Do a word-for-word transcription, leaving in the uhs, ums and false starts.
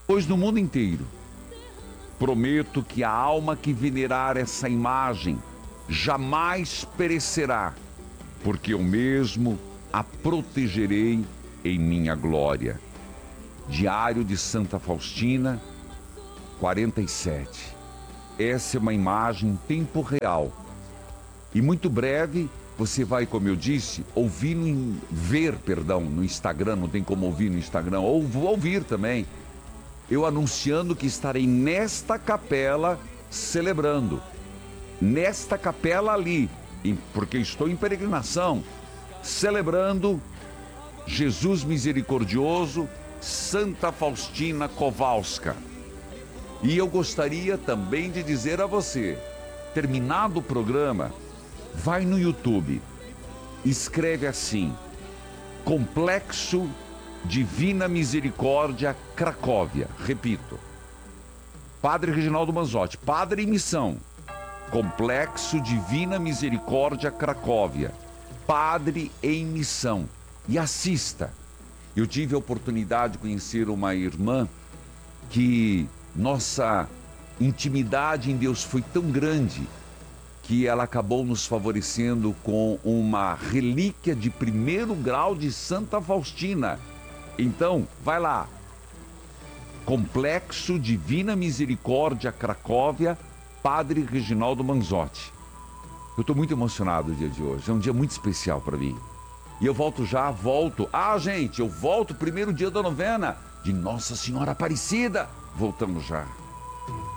pois no mundo inteiro prometo que a alma que venerar essa imagem jamais perecerá, porque eu mesmo a protegerei em minha glória. Diário de Santa Faustina, quarenta e sete. Essa é uma imagem em tempo real. E muito breve você vai, como eu disse, ouvir, no, ver, perdão, no Instagram, não tem como ouvir no Instagram, ou vou ouvir também, eu anunciando que estarei nesta capela celebrando. Nesta capela ali, porque estou em peregrinação, celebrando Jesus Misericordioso, Santa Faustina Kowalska. E eu gostaria também de dizer a você, terminado o programa, vai no YouTube, escreve assim, Complexo Divina Misericórdia Cracóvia, repito, Padre Reginaldo Manzotti, Padre em Missão, Complexo Divina Misericórdia Cracóvia, Padre em Missão, e assista. Eu tive a oportunidade de conhecer uma irmã que nossa intimidade em Deus foi tão grande que ela acabou nos favorecendo com uma relíquia de primeiro grau de Santa Faustina. Então, vai lá, Complexo Divina Misericórdia Cracóvia, Padre Reginaldo Manzotti. Eu estou muito emocionado no dia de hoje, é um dia muito especial para mim. E eu volto já, volto. Ah, gente, eu volto primeiro dia da novena de Nossa Senhora Aparecida. Voltamos já.